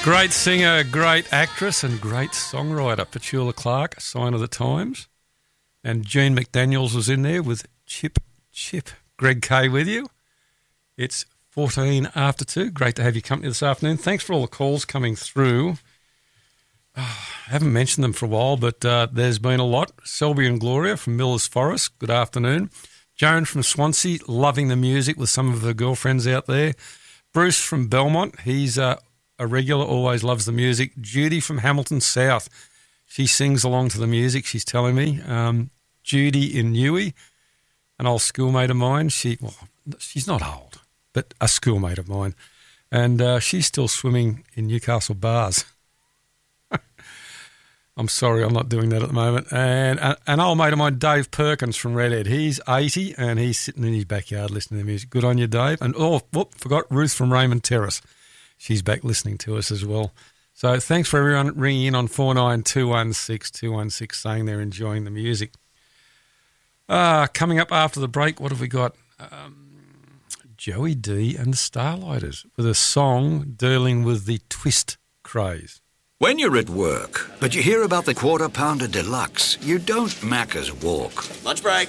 Great singer, great actress and great songwriter, Petula Clark, Sign of the Times. And Jean McDaniels was in there with Chip. Greg Kay with you. It's 14 after 2. Great to have your company this afternoon. Thanks for all the calls coming through. I haven't mentioned them for a while, but there's been a lot. Selby and Gloria from Millers Forest, good afternoon. Joan from Swansea, loving the music with some of her girlfriends out there. Bruce from Belmont, he's a regular, always loves the music. Judy from Hamilton South, she sings along to the music, she's telling me. Judy in Newey, an old schoolmate of mine. She's not old, but a schoolmate of mine. And she's still swimming in Newcastle bars. I'm sorry, I'm not doing that at the moment. And an old mate of mine, Dave Perkins from Redhead, he's 80 and he's sitting in his backyard listening to music. Good on you, Dave. And, forgot Ruth from Raymond Terrace. She's back listening to us as well. So thanks for everyone ringing in on 49216216 saying they're enjoying the music. Coming up after the break, what have we got? Joey D and the Starlighters with a song dealing with the twist craze. When you're at work, but you hear about the Quarter Pounder Deluxe, you don't Macca's walk. Lunch break.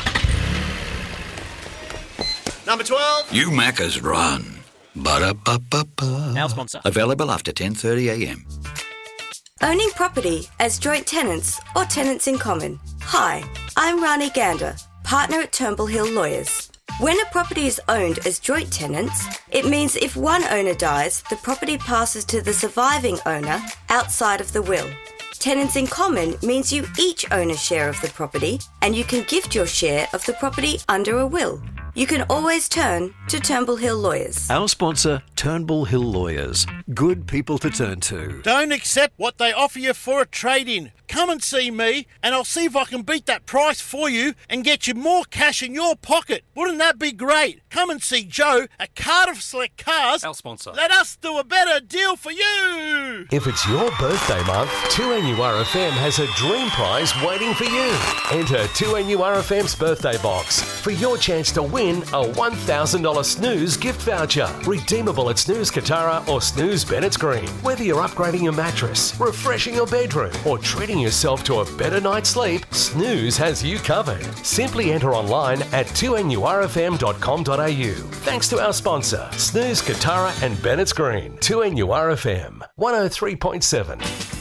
Number 12. You Macca's run. Ba-da-ba-ba-ba. Our sponsor. Available after 10:30am. Owning property as joint tenants or tenants in common. Hi, I'm Rani Gander, partner at Turnbull Hill Lawyers. When a property is owned as joint tenants, it means if one owner dies, the property passes to the surviving owner outside of the will. Tenants in common means you each own a share of the property and you can gift your share of the property under a will. You can always turn to Turnbull Hill Lawyers. Our sponsor, Turnbull Hill Lawyers. Good people to turn to. Don't accept what they offer you for a trade-in. Come and see me and I'll see if I can beat that price for you and get you more cash in your pocket. Wouldn't that be great? Come and see Joe at Cardiff Select Cars. Our sponsor. Let us do a better deal for you. If it's your birthday month, 2NURFM has a dream prize waiting for you. Enter 2NURFM's birthday box for your chance to win a $1,000 Snooze gift voucher. Redeemable at Snooze Katara or Snooze Bennett's Green. Whether you're upgrading your mattress, refreshing your bedroom, or treating yourself to a better night's sleep, Snooze has you covered. Simply enter online at 2NURFM.com.au. Thanks to our sponsor, Snooze Katara and Bennett's Green. 2NURFM 103.7.